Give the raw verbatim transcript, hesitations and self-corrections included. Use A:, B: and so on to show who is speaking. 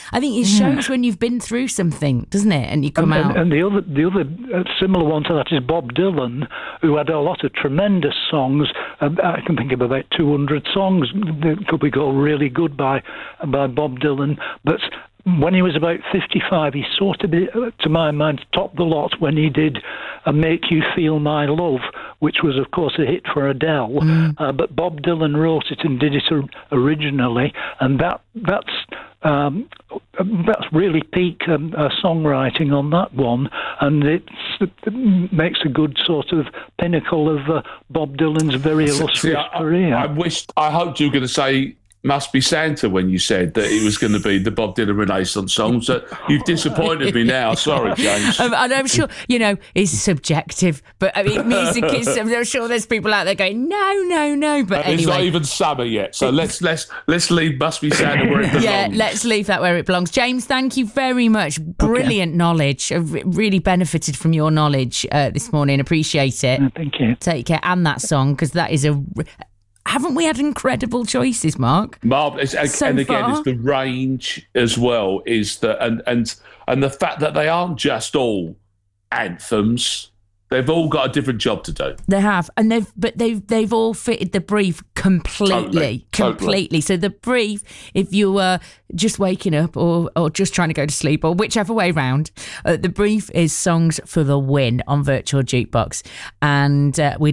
A: I think it shows when you've been through something, doesn't it? And you come
B: and,
A: out.
B: And, and the other, the other uh, similar one to that is Bob Dylan, who had a lot of tremendous songs. Uh, I can think of about two hundred songs that could be called really good by by Bob Dylan, but when he was about fifty-five, he sort of, to my mind, topped the lot when he did uh, Make You Feel My Love, which was, of course, a hit for Adele. Mm. Uh, but Bob Dylan wrote it and did it originally, and that that's um, that's really peak um, uh, songwriting on that one, and it's, it makes a good sort of pinnacle of uh, Bob Dylan's very illustrious
C: See, I,
B: career.
C: I, I wished, I hoped you were going to say Must Be Santa when you said that it was going to be the Bob Dylan Renaissance songs. So you've disappointed me now. Sorry, James.
A: Um, and I'm sure, you know, it's subjective, but I mean, music is, I'm sure there's people out there going, no, no, no. But
C: and
A: anyway.
C: It's not even summer yet. So let's let's let's leave Must Be Santa where it belongs.
A: Yeah, let's leave that where it belongs. James, thank you very much. Brilliant okay. knowledge. I've really benefited from your knowledge uh, this morning. Appreciate it.
B: Uh, thank you.
A: Take care. And that song, because that is a... Haven't we had incredible choices, Mark?
C: Marvellous. So and again, far. It's the range as well, is the and and and the fact that they aren't just all anthems. They've all got a different job to do.
A: They have, and they've but they've they've all fitted the brief completely,
C: totally,
A: completely.
C: Totally.
A: So the brief, if you were just waking up or or just trying to go to sleep or whichever way round, uh, the brief is songs for the win on Virtual Jukebox, and uh, we.